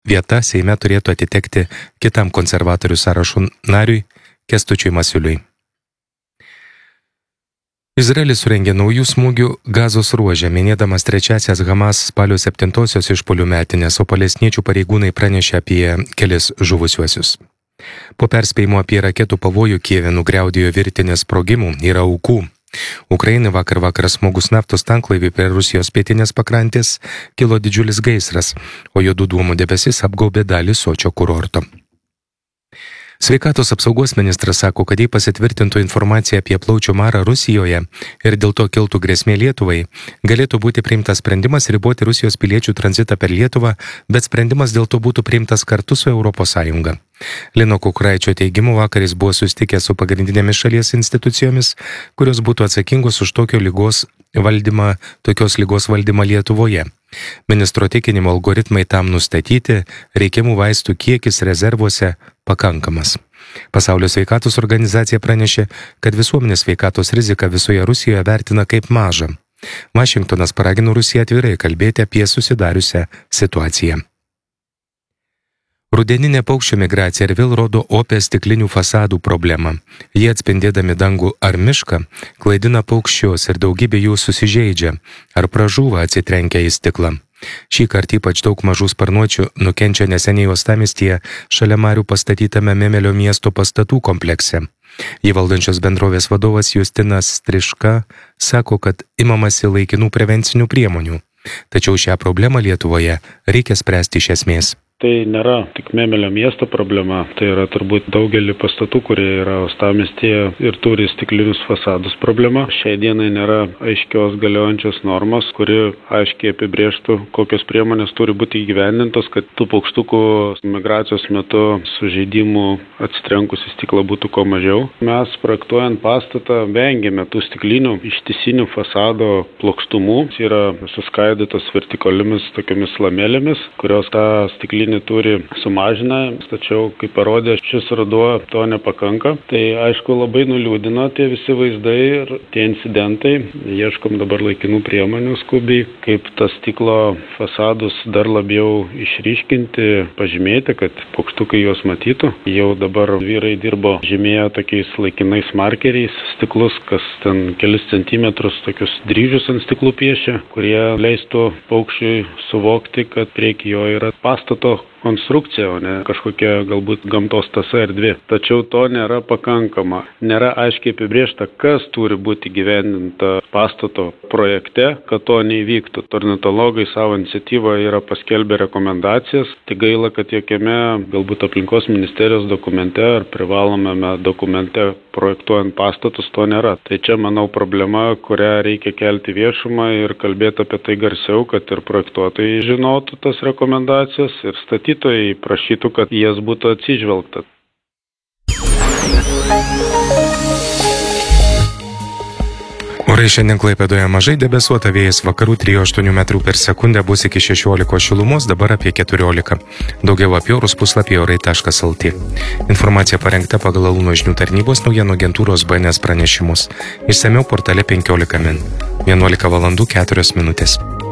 vieta Seime turėtų atitekti kitam konservatorių sąrašo nariui Kęstučiui Masiuliui. Izraelis surengė naujų smūgių Gazos ruože, minėdamas trečiasias Hamas spalio 7-osios išpuolių metinės, o palestiniečių pareigūnai pranešė apie kelis žuvusiuosius. Po perspėjimo apie raketų pavojų Kijeve nugriaudėjo virtinės sprogimų, yra aukų. Ukrainai vakar smogus naftos tanklaivį prie Rusijos pietinės pakrantės kilo didžiulis gaisras, o juodų dūmų debesis apgaubė dalį Sočio kurorto. Sveikatos apsaugos ministras sako, kad jei pasitvirtintų informacija apie plaučių marą Rusijoje ir dėl to kiltų grėsmė Lietuvai, galėtų būti priimtas sprendimas riboti Rusijos piliečių tranzitą per Lietuvą, bet sprendimas dėl to būtų priimtas kartu su Europos Sąjunga. Lino Kukuraičio teigimu vakar jis buvo susitikęs su pagrindinėmis šalies institucijomis, kurios būtų atsakingos už tokios lygos valdymą Lietuvoje. Ministro tikinimu algoritmai tam nustatyti, reikiamų vaistų kiekis rezervuose pakankamas. Pasaulio sveikatos organizacija pranešė, kad visuomenės sveikatos riziką visoje Rusijoje vertina kaip mažą. Vašingtonas paragino Rusiją atvirai kalbėti apie susidariusią situaciją. Rudeninė paukščių migracija ir vėl rodo opę stiklinių fasadų problemą. Jie atspindėdami dangų ar mišką, klaidina paukščius ir daugybė jų susižeidžia ar pražūva atsitrenkia į stiklą. Šį kartą ypač daug mažų sparnuočių nukenčia neseniai uostamiestyje šalia marių pastatytame Memelio miesto pastatų komplekse. Jį valdančios bendrovės vadovas Justinas Striška sako, kad imamasi laikinų prevencinių priemonių. Tačiau šią problemą Lietuvoje reikia spręsti iš esmės. Tai nėra tik Memelio miesto problema, tai yra turbūt daugelį pastatų, kurie yra uostamiestyje ir turi stiklinius fasadus problema. Šiai dienai nėra aiškios galiojančios normos, kuri aiškiai apibrėžtų, kokios priemonės turi būti įgyvendintos, kad tų paukštukų migracijos metu sužeidimų atsitrenkus į stiklą būtų kuo mažiau. Mes projektuojant pastatą vengėme tų stiklinių ištisinių fasado plokštumų. Jis yra suskaidytos vertikaliomis tokiamis lamėlėmis, kurios tą stiklinį turi sumažina, tačiau, kaip parodė, šis ruduo to nepakanka. Tai aišku labai nuliūdino tie visi vaizdai ir tie incidentai. Ieškom dabar laikinų priemonių skubiai, kaip tas stiklo fasadus dar labiau išryškinti, pažymėti, kad paukštukai juos matytų. Jau dabar vyrai dirbo žymėję tokiais laikinais markeriais stiklus, kas ten kelis centimetrus tokius dryžius ant stiklų piešia, kurie leistų paukščiui suvokti, kad prieky jo yra pastato konstrukcija, o ne kažkokia galbūt gamtos tąsa erdvė. Tačiau to nėra pakankama. Nėra aiškiai apibrėžta, kas turi būti gyvendinta pastato projekte, kad to neįvyktų. Ornitologai savo iniciatyvą yra paskelbę rekomendacijas. Tik gaila, kad jokiame galbūt aplinkos ministerijos dokumente ar privalomame dokumente projektuojant pastatus to nėra. Tai čia, manau, problema, kurią reikia kelti viešumą ir kalbėti apie tai garsiau, kad ir projektuotojai žinotų tas rekomendacijas ir statytojai prašytų, kad jas būtų atsižvelgta. Orai šiandien Klaipėdoje mažai debesuota, vėjas vakarų 3-8 metrų per sekundę, bus iki 16 šilumos, dabar apie 14. Daugiau apie orus puslapyje orai.lt. Informacija parengta pagal Alūno žinių tarnybos naujienų agentūros BNS pranešimus. Išsamiau portale 15 min. 11 valandų 4 minutės.